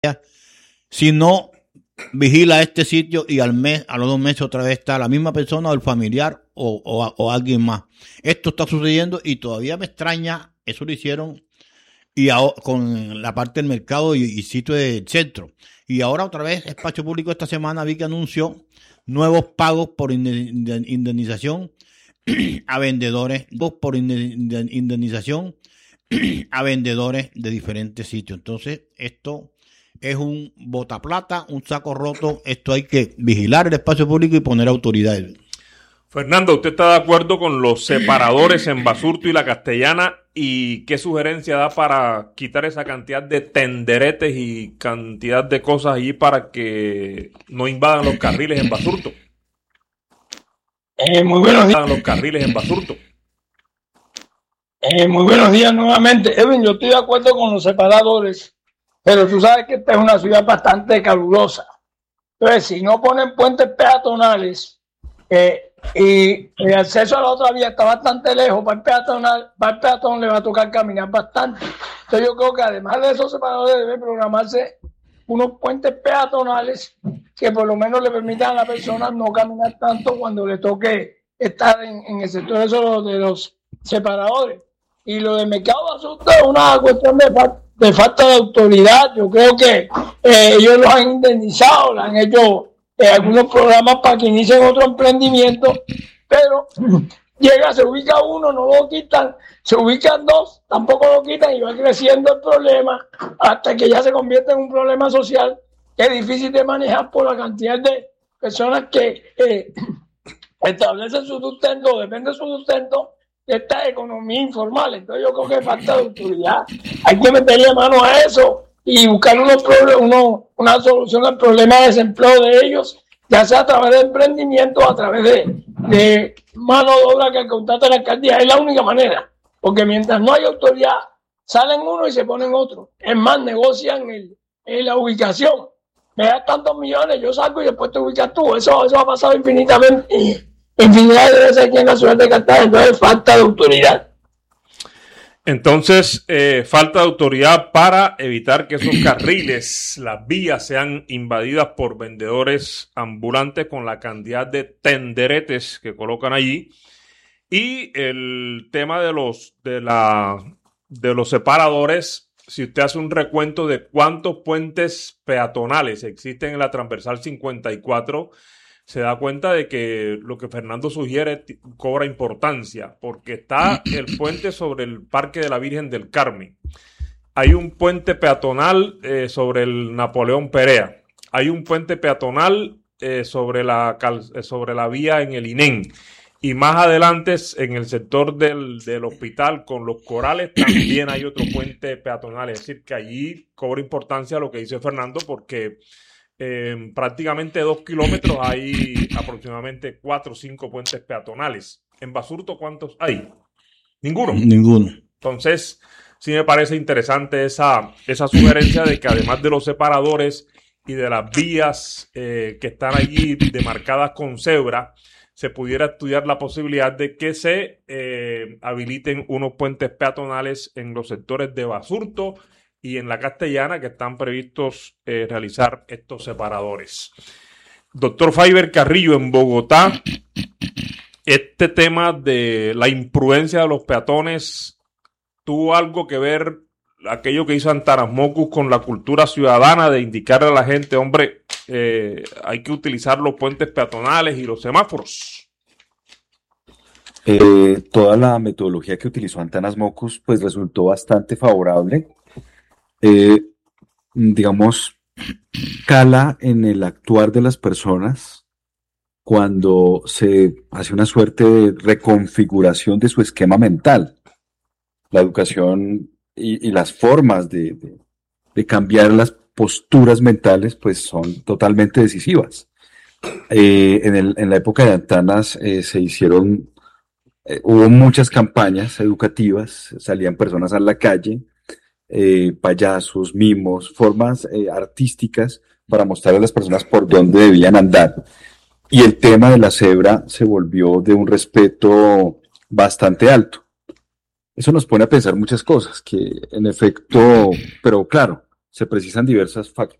Si no vigila este sitio y al mes, a los 2 meses otra vez está la misma persona o el familiar o alguien más. Esto está sucediendo y todavía me extraña, eso lo hicieron y con la parte del mercado y sitio del centro. Y ahora otra vez Espacio Público esta semana vi que anunció nuevos pagos por indemnización a vendedores, a vendedores de diferentes sitios. Entonces esto es un botaplata, un saco roto. Esto hay que vigilar el espacio público y poner autoridades. Fernando, ¿usted está de acuerdo con los separadores en Basurto y La Castellana? ¿Y qué sugerencia da para quitar esa cantidad de tenderetes y cantidad de cosas allí para que no invadan los carriles en Basurto? Muy buenos días. Los carriles en Basurto. Muy buenos días nuevamente. Edwin, yo estoy de acuerdo con los separadores, pero tú sabes que esta es una ciudad calurosa. Entonces, si no ponen puentes peatonales y el acceso a la otra vía está bastante lejos, para el peatón le va a tocar caminar bastante. Entonces yo creo que además de esos separadores debe programarse unos puentes peatonales que por lo menos le permitan a la persona no caminar tanto cuando le toque estar en el sector de los separadores. Y lo del mercado de asuntos es una cuestión de falta de autoridad. Yo creo que ellos los han indemnizado, le han hecho algunos programas para que inicien otro emprendimiento, pero se ubica uno, no lo quitan, se ubican dos, tampoco lo quitan y va creciendo el problema hasta que ya se convierte en un problema social que es difícil de manejar por la cantidad de personas que establecen su sustento, depende de su sustento de esta economía informal. Entonces yo creo que falta de autoridad, hay que meterle mano a eso y buscar una solución al problema de desempleo de ellos, ya sea a través de emprendimiento, a través de mano de obra que contrata la alcaldía. Es la única manera, porque mientras no hay autoridad, salen uno y se ponen otro. Es más, negocian en la ubicación. Me das tantos millones, yo salgo y después te ubicas tú. Eso ha pasado infinidad de veces aquí en la ciudad de Cartagena. Entonces, falta de autoridad. Entonces, falta de autoridad para evitar que esos carriles, las vías, sean invadidas por vendedores ambulantes con la cantidad de tenderetes que colocan allí. Y el tema de los separadores, si usted hace un recuento de cuántos puentes peatonales existen en la transversal 54, se da cuenta de que lo que Fernando sugiere cobra importancia, porque está el puente sobre el Parque de la Virgen del Carmen. Hay un puente peatonal sobre el Napoleón Perea. Hay un puente peatonal sobre la vía en el INEN. Y más adelante, en el sector del hospital con los corales, también hay otro puente peatonal. Es decir, que allí cobra importancia lo que dice Fernando, porque prácticamente 2 kilómetros hay aproximadamente 4 o 5 puentes peatonales. En Basurto, ¿cuántos hay? Ninguno. Entonces, sí me parece interesante esa sugerencia de que además de los separadores y de las vías que están allí demarcadas con cebra, se pudiera estudiar la posibilidad de que se habiliten unos puentes peatonales en los sectores de Basurto y en La Castellana, que están previstos realizar estos separadores. Doctor Faiber Carrillo, en Bogotá, este tema de la imprudencia de los peatones, ¿tuvo algo que ver aquello que hizo Antanas Mockus con la cultura ciudadana de indicarle a la gente, hombre, hay que utilizar los puentes peatonales y los semáforos? Toda la metodología que utilizó Antanas Mockus pues resultó bastante favorable. Digamos, cala en el actuar de las personas cuando se hace una suerte de reconfiguración de su esquema mental. La educación y las formas de cambiar las posturas mentales pues son totalmente decisivas. En la época de Antanas hubo muchas campañas educativas, salían personas a la calle, payasos, mimos, formas artísticas para mostrar a las personas por dónde debían andar. Y el tema de la cebra se volvió de un respeto bastante alto. Eso nos pone a pensar muchas cosas, que en efecto, pero claro, se precisan diversos factores